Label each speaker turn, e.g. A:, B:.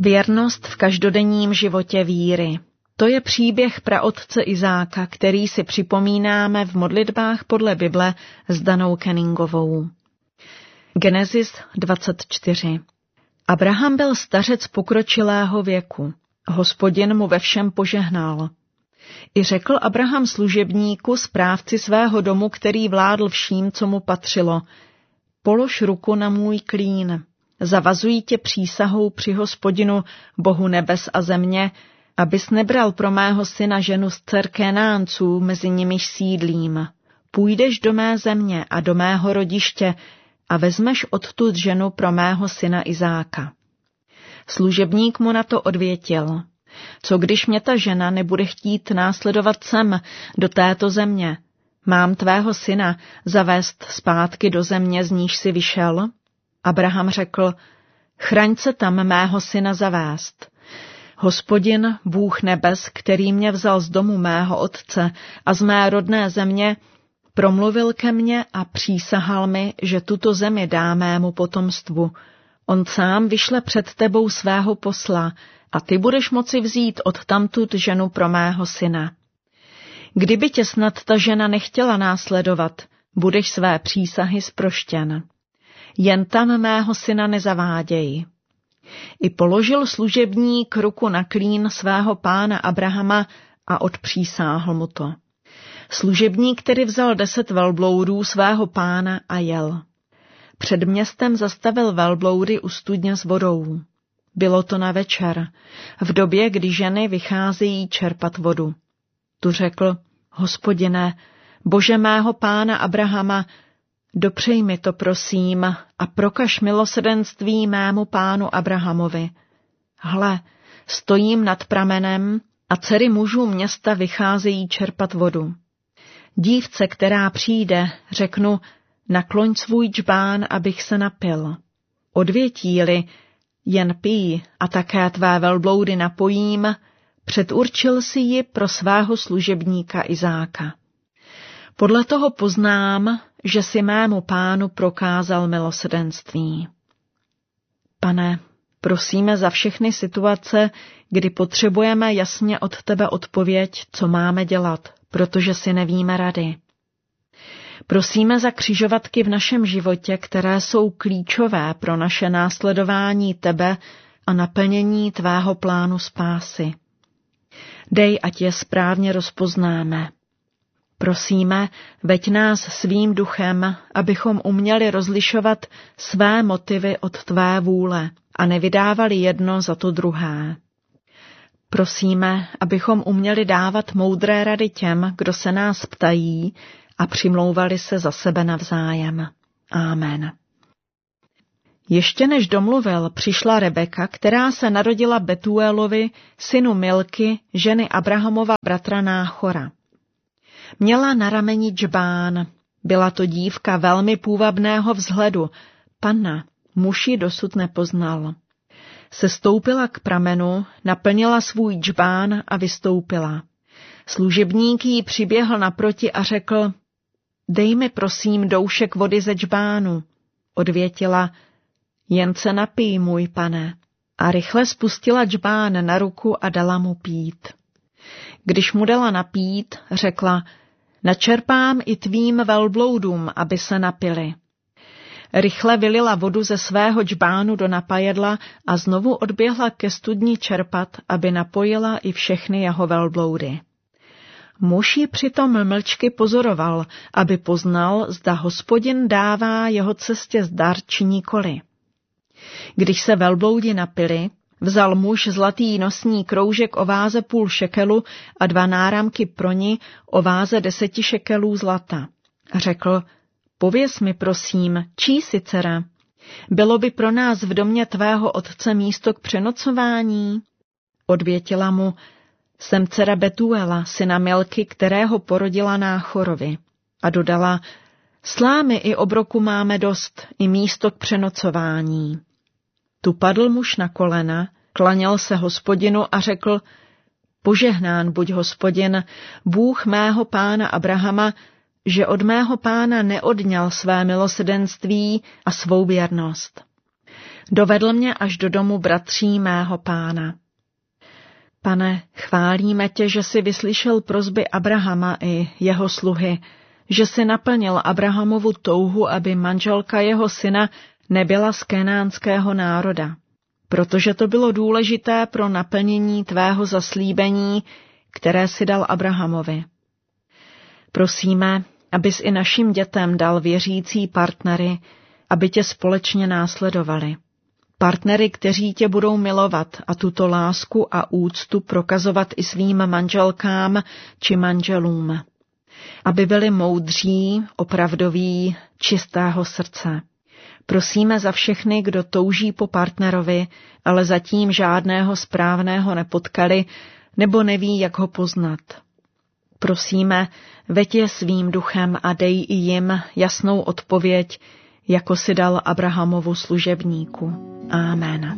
A: Věrnost v každodenním životě víry. To je příběh praotce Izáka, který si připomínáme v modlitbách podle Bible s Danou Kenningovou. Genesis 24. Abraham byl stařec pokročilého věku. Hospodin mu ve všem požehnal. I řekl Abraham služebníku, správci svého domu, který vládl vším, co mu patřilo: polož ruku na můj klín. Zavazuji tě přísahou při Hospodinu, Bohu nebes a země, abys nebral pro mého syna ženu z dcer Kénánců, mezi nimiž sídlím. Půjdeš do mé země a do mého rodiště a vezmeš odtud ženu pro mého syna Izáka. Služebník mu na to odvětil: co když mě ta žena nebude chtít následovat sem, do této země? Mám tvého syna zavést zpátky do země, z níž si vyšel? Abraham řekl: chraň se tam mého syna zavést. Hospodin, Bůh nebes, který mě vzal z domu mého otce a z mé rodné země, promluvil ke mně a přísahal mi, že tuto zemi dá mému potomstvu. On sám vyšle před tebou svého posla a ty budeš moci vzít odtamtud ženu pro mého syna. Kdyby tě snad ta žena nechtěla následovat, budeš své přísahy zproštěn. Jen tam mého syna nezaváděj. I položil služebník ruku na klín svého pána Abrahama a odpřísáhl mu to. Služebník tedy vzal 10 velbloudů svého pána a jel. Před městem zastavil velbloudy u studně s vodou. Bylo to na večer, v době, kdy ženy vycházejí čerpat vodu. Tu řekl: Hospodine, Bože mého pána Abrahama, dopřej mi to, prosím, a prokaž milosrdenství mému pánu Abrahamovi. Hle, stojím nad pramenem a dcery mužů města vycházejí čerpat vodu. Dívce, která přijde, řeknu: nakloň svůj džbán, abych se napil. Odvětí-li: jen pij a také tvé velbloudy napojím, předurčil si ji pro svého služebníka Izáka. Podle toho poznám, že si mému pánu prokázal milosrdenství. Pane, prosíme za všechny situace, kdy potřebujeme jasně od tebe odpověď, co máme dělat, protože si nevíme rady. Prosíme za křižovatky v našem životě, které jsou klíčové pro naše následování tebe a naplnění tvého plánu spásy. Dej, ať je správně rozpoznáme. Prosíme, veď nás svým duchem, abychom uměli rozlišovat své motivy od tvé vůle a nevydávali jedno za to druhé. Prosíme, abychom uměli dávat moudré rady těm, kdo se nás ptají, a přimlouvali se za sebe navzájem. Amen. Ještě než domluvil, přišla Rebeka, která se narodila Betuelovi, synu Milky, ženy Abrahamova bratra Náchora. Měla na rameni džbán. Byla to dívka velmi půvabného vzhledu. Panna, muž ji dosud nepoznal. Sestoupila k pramenu, naplnila svůj džbán a vystoupila. Služebník jí přiběhl naproti a řekl: dej mi prosím doušek vody ze džbánu. Odvětila: jen se napij, můj pane. A rychle spustila džbán na ruku a dala mu pít. Když mu dala napít, řekla: načerpám i tvým velbloudům, aby se napili. Rychle vylila vodu ze svého džbánu do napajedla a znovu odběhla ke studni čerpat, aby napojila i všechny jeho velbloudy. Muž ji přitom mlčky pozoroval, aby poznal, zda Hospodin dává jeho cestě zdar či nikoli. Když se velbloudi napili, vzal muž zlatý nosní kroužek o váze 0,5 šekelu a 2 náramky pro ni o váze 10 šekelů zlata. Řekl: pověz mi prosím, čí jsi dcera? Bylo by pro nás v domě tvého otce místo k přenocování? Odvětila mu: jsem dcera Betuela, syna Milky, kterého porodila Náchorovi. A dodala: slámy i obroku máme dost, i místo k přenocování. Tu padl muž na kolena, klaněl se Hospodinu a řekl: požehnán buď Hospodin, Bůh mého pána Abrahama, že od mého pána neodňal své milosrdenství a svou věrnost. Dovedl mě až do domu bratří mého pána. Pane, chválíme tě, že jsi vyslyšel prosby Abrahama i jeho sluhy, že jsi naplnil Abrahamovu touhu, aby manželka jeho syna nebyla z kenánského národa, protože to bylo důležité pro naplnění tvého zaslíbení, které si dal Abrahamovi. Prosíme, abys i našim dětem dal věřící partnery, aby tě společně následovali. Partnery, kteří tě budou milovat a tuto lásku a úctu prokazovat i svým manželkám či manželům. Aby byli moudří, opravdoví, čistého srdce. Prosíme za všechny, kdo touží po partnerovi, ale zatím žádného správného nepotkali nebo neví, jak ho poznat. Prosíme, veď je svým duchem a dej i jim jasnou odpověď, jako si dal Abrahamovu služebníku. Amen.